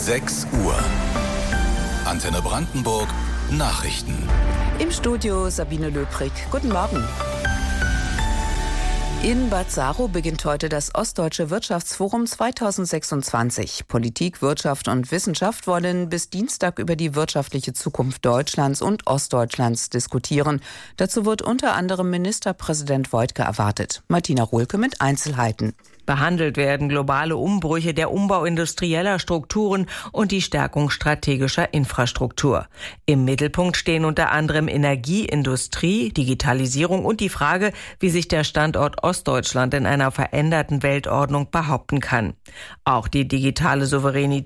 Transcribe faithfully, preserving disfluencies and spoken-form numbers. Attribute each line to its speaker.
Speaker 1: sechs Uhr. Antenne Brandenburg Nachrichten.
Speaker 2: Im Studio Sabine Löbrig. Guten Morgen. In Bad Saro beginnt heute das Ostdeutsche Wirtschaftsforum zweitausendsechsundzwanzig. Politik, Wirtschaft und Wissenschaft wollen bis Dienstag über die wirtschaftliche Zukunft Deutschlands und Ostdeutschlands diskutieren. Dazu wird unter anderem Ministerpräsident Woidke erwartet. Martina Ruhlke mit Einzelheiten.
Speaker 3: Behandelt werden globale Umbrüche, der Umbau industrieller Strukturen und die Stärkung strategischer Infrastruktur. Im Mittelpunkt stehen unter anderem Energie, Industrie, Digitalisierung und die Frage, wie sich der Standort Ostdeutschland in einer veränderten Weltordnung behaupten kann. Auch die digitale Souveränität